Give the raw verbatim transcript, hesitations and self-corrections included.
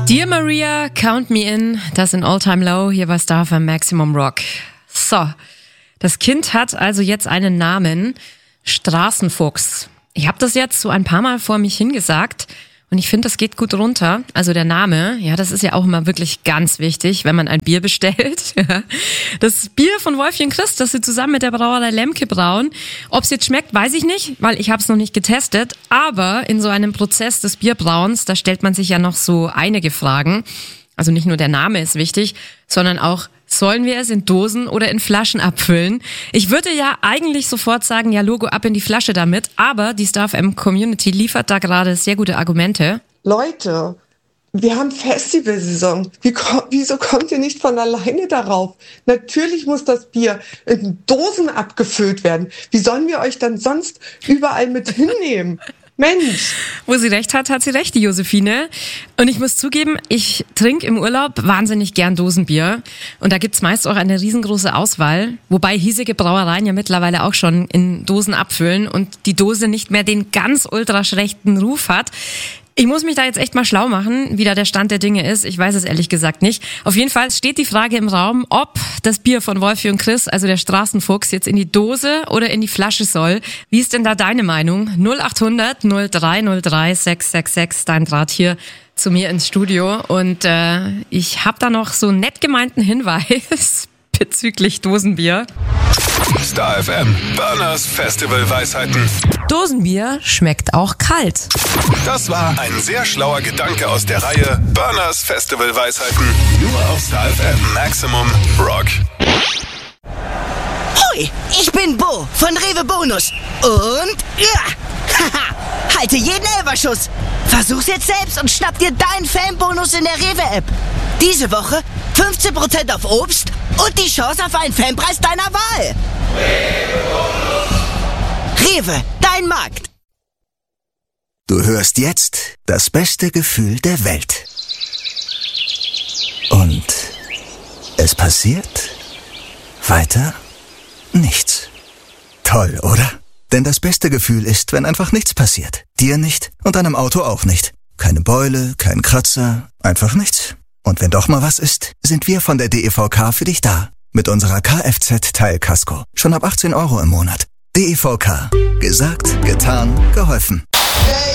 Dear Maria, count me in, das in All Time Low, hier bei Star F M Maximum Rock. So, das Kind hat also jetzt einen Namen, Straßenfuchs. Ich habe das jetzt so ein paar Mal vor mich hingesagt und ich finde, das geht gut runter. Also der Name, ja, das ist ja auch immer wirklich ganz wichtig, wenn man ein Bier bestellt. Das Bier von Wolfchen Christ, das sie zusammen mit der Brauerei Lemke brauen. Ob es jetzt schmeckt, weiß ich nicht, weil ich habe es noch nicht getestet. Aber in so einem Prozess des Bierbrauens, da stellt man sich ja noch so einige Fragen. Also nicht nur der Name ist wichtig, sondern auch, sollen wir es in Dosen oder in Flaschen abfüllen? Ich würde ja eigentlich sofort sagen, ja, Logo ab in die Flasche damit, aber die Star F M Community liefert da gerade sehr gute Argumente. Leute, wir haben Festivalsaison. Wie, wieso kommt ihr nicht von alleine darauf? Natürlich muss das Bier in Dosen abgefüllt werden. Wie sollen wir euch dann sonst überall mit hinnehmen? Mensch! Wo sie recht hat, hat sie recht, die Josephine. Und ich muss zugeben, ich trinke im Urlaub wahnsinnig gern Dosenbier. Und da gibt's meist auch eine riesengroße Auswahl. Wobei hiesige Brauereien ja mittlerweile auch schon in Dosen abfüllen und die Dose nicht mehr den ganz ultra schlechten Ruf hat. Ich muss mich da jetzt echt mal schlau machen, wie da der Stand der Dinge ist. Ich weiß es ehrlich gesagt nicht. Auf jeden Fall steht die Frage im Raum, ob das Bier von Wolfi und Chris, also der Straßenfuchs, jetzt in die Dose oder in die Flasche soll. Wie ist denn da deine Meinung? null acht hundert null drei null drei sechs sechs sechs, dein Draht hier zu mir ins Studio. Und äh, ich habe da noch so einen nett gemeinten Hinweis bezüglich Dosenbier. Star F M, Burners Festival Weisheiten. Dosenbier schmeckt auch kalt. Das war ein sehr schlauer Gedanke aus der Reihe Burners Festival Weisheiten. Nur auf Star F M Maximum Rock. Hoi, ich bin Bo von Rewe Bonus. Und ja, haha, halte jeden Elferschuss. Versuch's jetzt selbst und schnapp dir deinen Fanbonus in der Rewe-App. Diese Woche fünfzehn Prozent auf Obst und die Chance auf einen Fanpreis deiner Wahl. Rewe, dein Markt. Du hörst jetzt das beste Gefühl der Welt. Und es passiert weiter nichts. Toll, oder? Denn das beste Gefühl ist, wenn einfach nichts passiert. Dir nicht und deinem Auto auch nicht. Keine Beule, kein Kratzer, einfach nichts. Und wenn doch mal was ist, sind wir von der D E V K für dich da. Mit unserer Kfz-Teilkasko. Schon ab achtzehn Euro im Monat. D E V K. Gesagt, getan, geholfen. Hey,